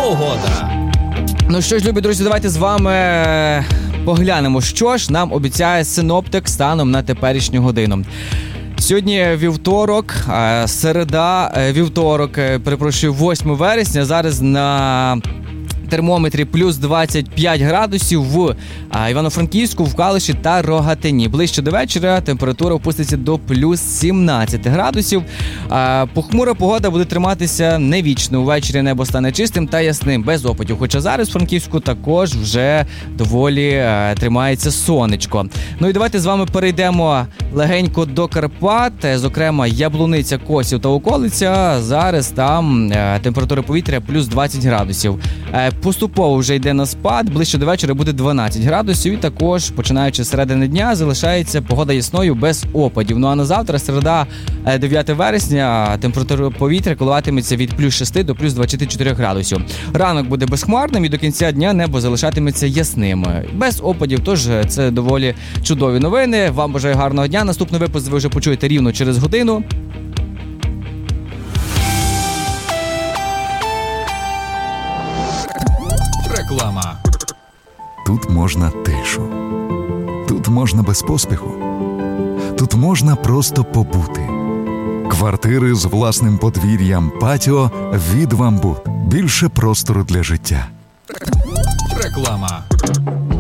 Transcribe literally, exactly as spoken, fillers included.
Погода. Ну що ж, любі друзі, давайте з вами поглянемо, що ж нам обіцяє синоптик станом на теперішню годину. Сьогодні вівторок, середа, вівторок, перепрошую, восьмого вересня, зараз на термометрі плюс двадцять п'ять градусів в Івано-Франківську, в Калуші та Рогатині. Ближче до вечора температура опуститься до плюс сімнадцять градусів. Похмура погода буде триматися не вічно. Увечері небо стане чистим та ясним, без опадів. Хоча зараз в Франківську також вже доволі тримається сонечко. Ну і давайте з вами перейдемо легенько до Карпат. Зокрема, Яблуниця, Косів та околиця. Зараз там температура повітря плюс двадцять градусів. Поступово вже йде на спад, ближче до вечора буде дванадцять градусів, і також, починаючи з середини дня, залишається погода ясною без опадів. Ну а на завтра, середа, дев'яте вересня, температура повітря коливатиметься від плюс шести до плюс двадцяти чотирьох градусів. Ранок буде безхмарним і до кінця дня небо залишатиметься ясним. Без опадів, тож це доволі чудові новини. Вам бажаю гарного дня. Наступний випуск ви вже почуєте рівно через годину. Реклама. Тут можна тишу. Тут можна без поспіху. Тут можна просто побути. Квартири з власним подвір'ям, патіо від «Вамбут». Більше простору для життя. Реклама.